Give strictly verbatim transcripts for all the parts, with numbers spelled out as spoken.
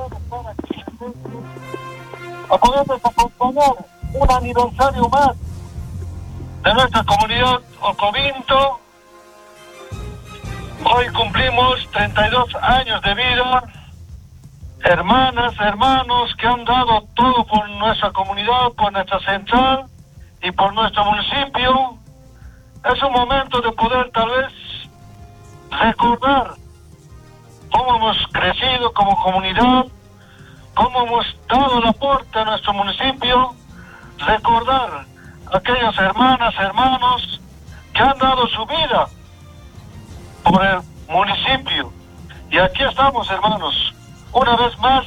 a poderles acompañar un aniversario más de nuestra comunidad Ocovinto. Hoy cumplimos treinta y dos años de vida. Hermanas, hermanos que han dado todo por nuestra comunidad, por nuestra central y por nuestro municipio. Es un momento de poder tal vez recordar cómo hemos crecido como comunidad, cómo hemos dado el aporte a nuestro municipio, recordar a aquellas hermanas, hermanos que han dado su vida por el municipio. Y aquí estamos, hermanos, una vez más,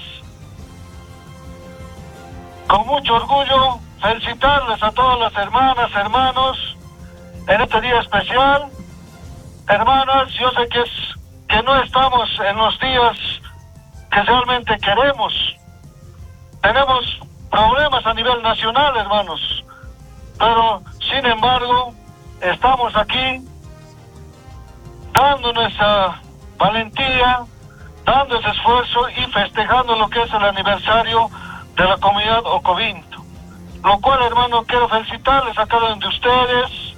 con mucho orgullo, felicitarles a todas las hermanas, hermanos, en este día especial. Hermanas, yo sé que es que no estamos en los días que realmente queremos. Tenemos problemas a nivel nacional, hermanos, pero sin embargo estamos aquí dando nuestra valentía, dando ese esfuerzo y festejando lo que es el aniversario de la comunidad Ocovinto. Lo cual, hermano, quiero felicitarles a cada uno de ustedes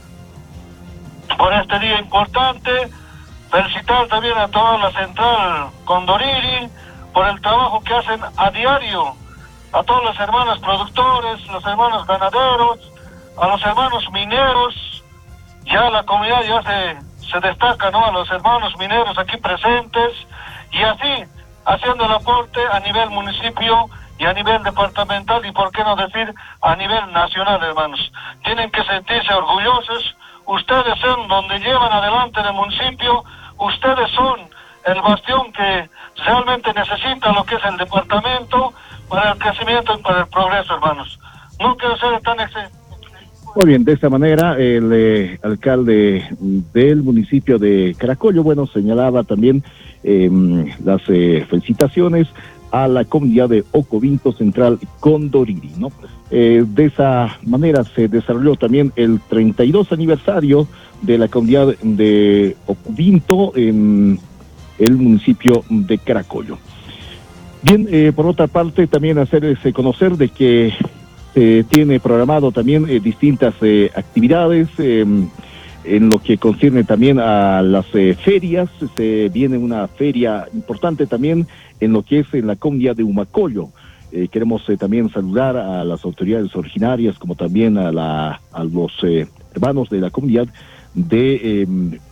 por este día importante. Felicitar también a toda la central Condoriri por el trabajo que hacen a diario, a todos los hermanos productores, los hermanos ganaderos, a los hermanos mineros. Ya la comunidad ya se, se destaca, ¿no?, a los hermanos mineros aquí presentes, y así haciendo el aporte a nivel municipio y a nivel departamental, y por qué no decir a nivel nacional, hermanos. Tienen que sentirse orgullosos. Ustedes son donde llevan adelante en el municipio, ustedes son el bastión que realmente necesita lo que es el departamento para el crecimiento y para el progreso, hermanos. No quiero ser tan excesivo. Muy bien, de esta manera el eh, alcalde del municipio de Caracollo, bueno, señalaba también eh, las eh, felicitaciones a la comunidad de Ocovinto Central Condoriri, ¿no? Eh, de esa manera se desarrolló también el treinta y dos aniversario de la comunidad de Ocovinto en el municipio de Caracollo. Bien, eh, por otra parte, también hacerles conocer de que se eh, tiene programado también eh, distintas eh, actividades eh, en lo que concierne también a las eh, ferias. Se viene una feria importante también en lo que es en la comunidad de Humacoyo. Eh, queremos eh, también saludar a las autoridades originarias, como también a, la, a los eh, hermanos de la comunidad de eh,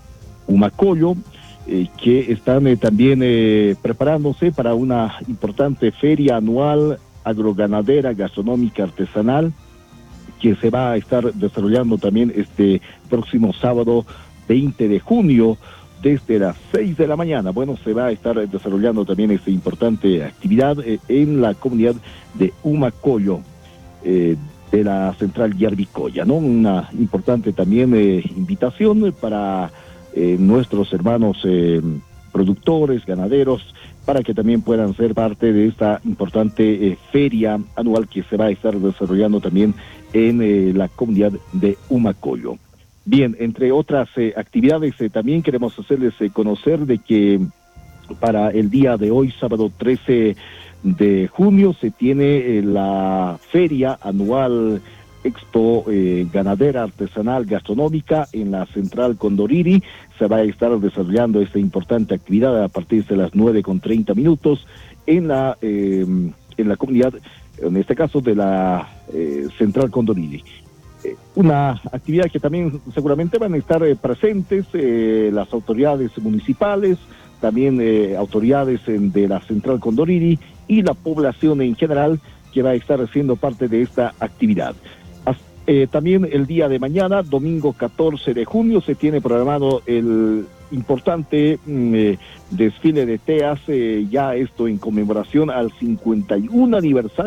Humacoyo, eh, que están eh, también eh, preparándose para una importante feria anual agroganadera, gastronómica, artesanal, que se va a estar desarrollando también este próximo sábado veinte de junio, desde las seis de la mañana. Bueno, se va a estar desarrollando también esta importante actividad eh, en la comunidad de Humacoyo, eh, de la central Yarvicoya, ¿no? Una importante también eh, invitación para eh, nuestros hermanos eh, productores, ganaderos, para que también puedan ser parte de esta importante eh, feria anual que se va a estar desarrollando también en eh, la comunidad de Humacoyo. Bien, entre otras eh, actividades, eh, también queremos hacerles eh, conocer de que para el día de hoy, sábado trece de junio, se tiene eh, la feria anual Expo eh, Ganadera Artesanal Gastronómica en la Central Condoriri. Se va a estar desarrollando esta importante actividad a partir de las nueve con treinta minutos en la, eh, en la comunidad, en este caso de la eh, Central Condoriri. Una actividad que también seguramente van a estar eh, presentes eh, las autoridades municipales, también eh, autoridades en, de la Central Condoriri y la población en general que va a estar haciendo parte de esta actividad. As, eh, también el día de mañana, domingo catorce de junio, se tiene programado el importante mm, eh, desfile de teas, eh, ya esto en conmemoración al cincuenta y un aniversario